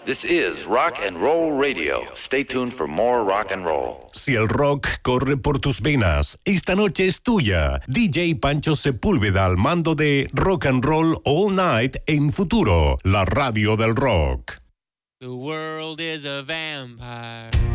This is Rock and Roll Radio. Stay tuned for more rock and roll. Si el rock corre por tus venas, esta noche es tuya. DJ Pancho Sepúlveda al mando de Rock and Roll All Night en Futuro, la radio del rock. The world is a vampire.